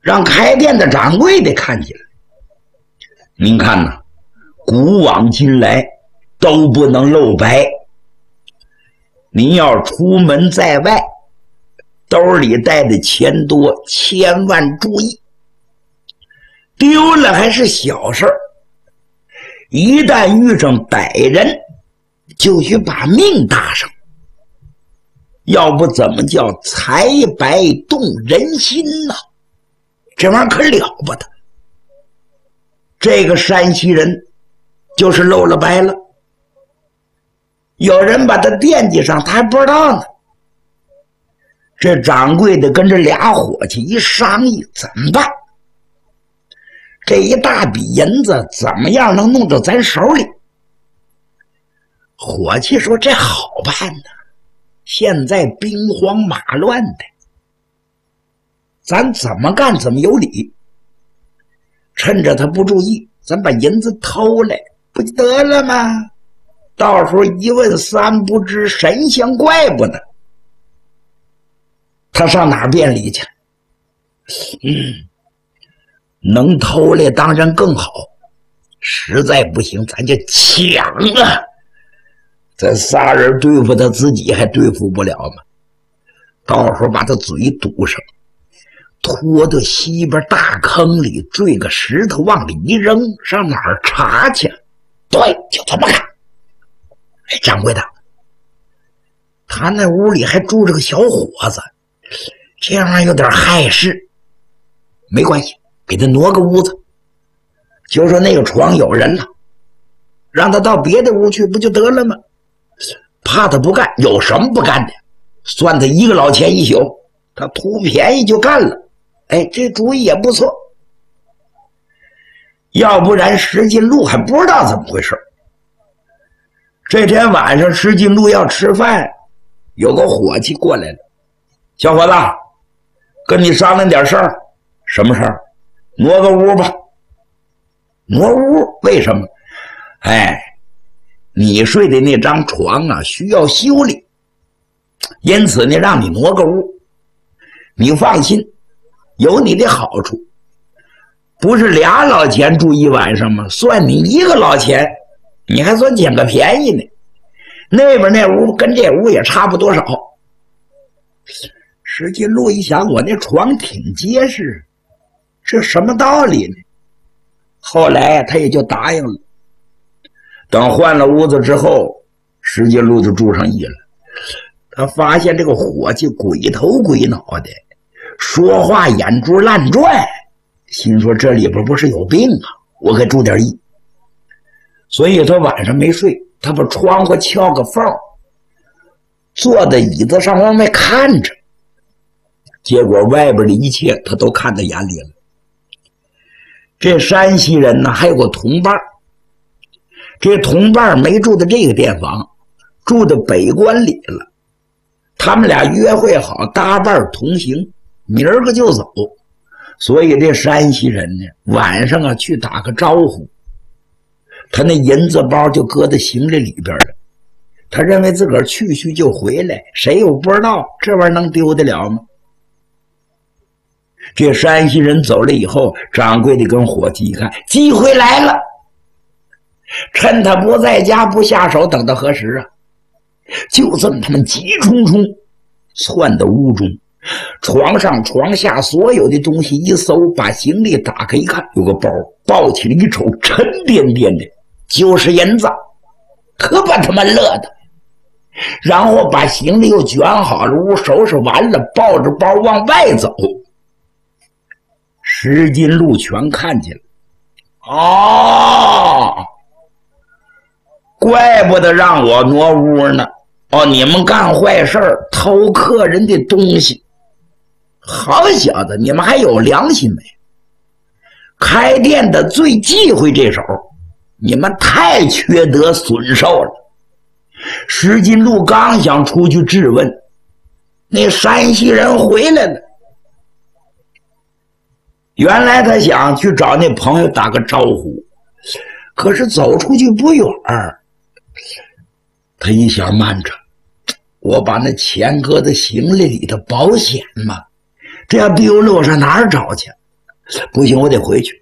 让开店的掌柜的看见了。您看呐，古往今来都不能露白。您要出门在外，兜里带的钱多，千万注意。丢了还是小事儿，一旦遇上歹人，就许把命搭上。要不怎么叫财白动人心呢？这玩意儿可了不得。这个山西人就是露了白了，有人把他惦记上，他还不知道呢。这掌柜的跟这俩伙计一商议，怎么办？这一大笔银子怎么样能弄到咱手里？伙计说这好办呢，现在兵荒马乱的，咱怎么干怎么有理。趁着他不注意，咱把银子偷来不就得了吗？到时候一问三不知，神仙怪不得。他上哪儿辩理去？能偷来当然更好，实在不行咱就抢啊！这仨人对付他自己还对付不了吗？到时候把他嘴堵上，拖到西边大坑里，坠个石头往里一扔，上哪儿查去？对，就这么干。哎，掌柜的，他那屋里还住着个小伙子，这样有点害事。没关系，给他挪个屋子，就说那个床有人了，让他到别的屋去不就得了吗？怕他不干，有什么不干的？算他一个老钱一宿，他图便宜就干了。哎，这主意也不错。要不然石进路还不知道怎么回事。这天晚上石进路要吃饭，有个伙计过来了。小伙子，跟你商量点事儿。什么事儿？挪个屋吧。挪屋？为什么？哎，你睡的那张床啊需要修理，因此呢让你挪个屋。你放心，有你的好处。不是俩老钱住一晚上吗？算你一个老钱，你还算捡个便宜呢。那边那屋跟这屋也差不多少。石进路一想，我那床挺结实，这什么道理呢？后来他也就答应了。等换了屋子之后，石进路就住上意了。他发现这个伙计鬼头鬼脑的，说话眼珠乱转，心说这里边不是有病啊，我给注点意。所以他晚上没睡，他把窗户敲个缝，坐在椅子上往外看着，结果外边的一切他都看在眼里了。这山西人呢还有个同伴，这同伴没住在这个店房，住在北关里了。他们俩约会好，搭伴同行，明儿个就走。所以这山西人呢晚上啊去打个招呼，他那银子包就搁在行李里边了。他认为自个儿去就回来，谁又不知道这玩意儿能丢得了吗？这山西人走了以后，掌柜的跟伙计一看，机会来了，趁他不在家不下手，等到何时啊？就这么他们急冲冲窜到屋中，床上床下所有的东西一搜，把行李打开一看，有个包，抱起来一瞅，沉甸甸的，就是银子，可把他们乐的。然后把行李又卷好了，屋收拾完了，抱着包往外走。石进路全看见了。哦，怪不得让我挪屋呢。哦，你们干坏事偷客人的东西。好小子，你们还有良心没？开店的最忌讳这手，你们太缺德损寿了。石进路刚想出去质问，那山西人回来了。原来他想去找那朋友打个招呼，可是走出去不远，他一想，慢着，我把那钱搁在行李里的保险嘛，这要丢了我上哪儿找去？ 不行，我得回去。